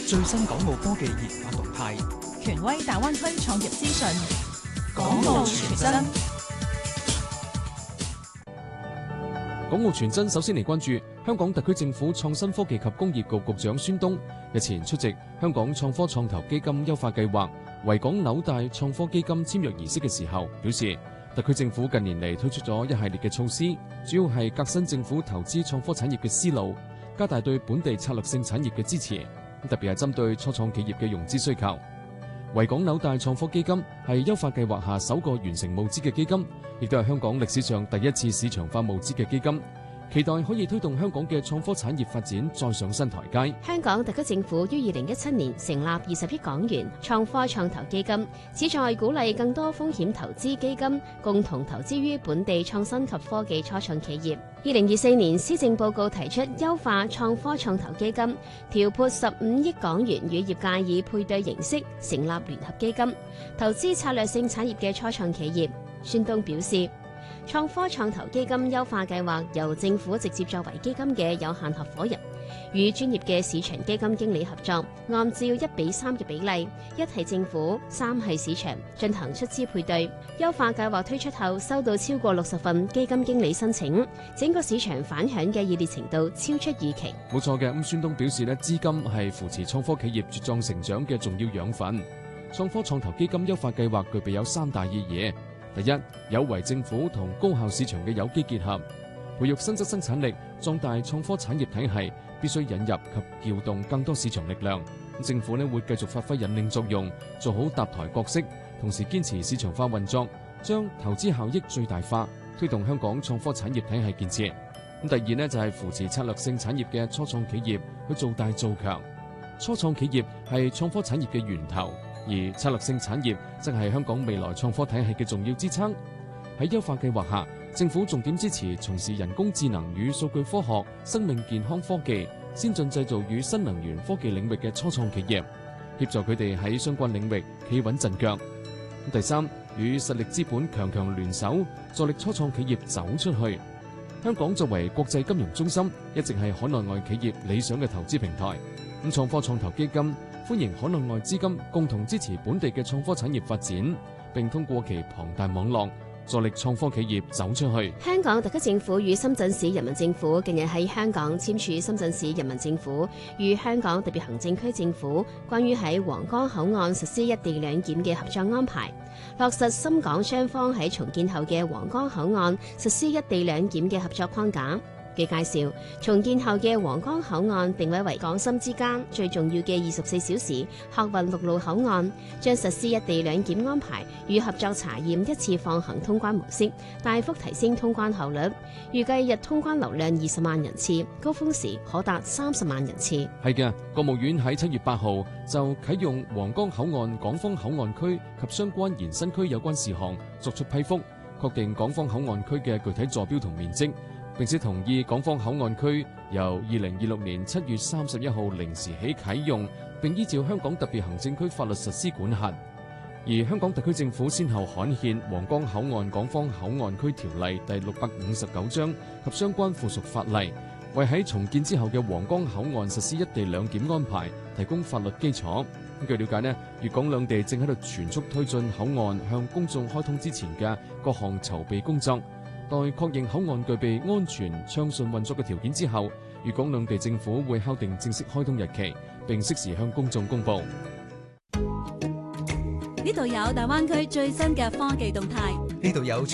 最新港澳科技研發動態， 權威大灣區創業資訊， 港澳全真。 港澳全真首先嚟關注香港特區政府創新科技及工業局局長孫東日前出席香港創科創投基金優化計劃維港紐帶創科基金簽約儀式嘅時候，表示特區政府近年嚟推出咗一系列嘅措施，主要係革新政府投資創科產業嘅思路，加大對本地策略性產業嘅支持，特別係針對初創企業嘅融資需求。維港紐帶創科基金係優化計劃下首個完成募資嘅基金，亦都係香港歷史上第一次市場化募資嘅基金，期待可以推動香港嘅創科產業發展再上新台階。 香港特區政府於2017年成立20億港元創科創投基金，旨在鼓勵更多風險投資基金共同投資於本地創新及科技初創企業。2024年施政報告提出優化創科創投基金，調撥15億港元與業界以配對形式成立聯合基金，投資策略性產業嘅初創企業。孫東表示，創科創投基金優化計劃由政府直接作為基金嘅有限合夥人，與專業嘅市場基金經理合作，按照1:3嘅比例，1係政府，3係市場，進行出資配對。優化計劃推出後，收到超過60份基金經理申請，整個市場反響嘅熱烈程度超出預期。 冇錯嘅，孫東表示咧，資金係扶持創科企業茁壯成長嘅重要養分。創科創投基金優化計劃具備有3大意義。第一，有為政府同高效市場嘅有機結合，培育新質生產力，壯大創科產業體系，必須引入及調動更多市場力量。政府會繼續發揮引領作用，做好搭台角色，同時堅持市場化運作，將投資效益最大化，推動香港創科產業體系建設。第二就係扶持策略性產業嘅初創企業去做大做強。初創企業係創科產業嘅源頭，而策略性產業則係香港未來創科體系嘅重要支撐。喺優化計劃下，政府重點支持從事人工智能與數據科學、生命健康科技、先進製造與新能源科技領域嘅初創企業，協助佢哋喺相關領域企穩陣腳。第三，與實力資本強聯手，助力初創企業走出去。香港作為國際金融中心，一直係海內外企業理想嘅投資平台。創科創投基金歡迎海內外資金共同支持本地嘅創科產業發展，並通過其龐大網絡助力創科企業走出去。 香港特區政府與深圳市人民政府近日喺香港簽署深圳市人民政府與香港特別行政區政府關於喺皇崗口岸實施一地兩檢嘅合作安排，落實深港雙方喺重建後嘅皇崗口岸實施一地兩檢嘅合作框架。據介紹，重建後嘅皇崗口岸定位為港深之間最重要嘅24小時客運陸路口岸，將實施一地兩檢安排與合作查驗一次放行通關模式，大幅提升通關效率。預計日通關流量20萬人次，高峰時可達30萬人次。 係嘅，國務院喺7月8號就啟用皇崗口岸港方口岸區及相關延伸區有關事項作出批覆，確定港方口岸區嘅具體坐標同面積，並且同意港方口岸區由2026年7月31號零時起啟用，並依照香港特別行政區法律實施管轄。而香港特區政府先後刊憲《皇崗口岸港方口岸區條例》第659章及相關附屬法例，為喺重建之後嘅皇崗口岸實施一地兩檢安排提供法律基礎。據了解粵港兩地正喺度全速推進口岸向公眾開通之前嘅各項籌備工作。待確認口岸具備安全暢順運作嘅條件之後，粵港兩地政府會敲定正式開通日期，並適時向公眾公佈。 呢度有大灣區最新嘅科技動態， 呢度有